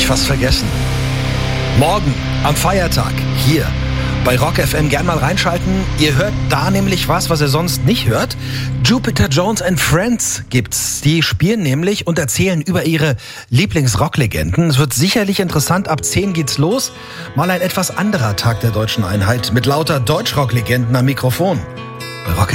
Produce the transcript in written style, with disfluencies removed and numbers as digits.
ich fast vergessen. Morgen am Feiertag hier bei Rock FM gern mal reinschalten. Ihr hört da nämlich was ihr sonst nicht hört. Jupiter Jones and Friends gibt's. Die spielen nämlich und erzählen über ihre Lieblingsrocklegenden. Es wird sicherlich interessant. Ab 10 geht's los. Mal ein etwas anderer Tag der deutschen Einheit mit lauter Deutschrock-Legenden am Mikrofon. Bei Rock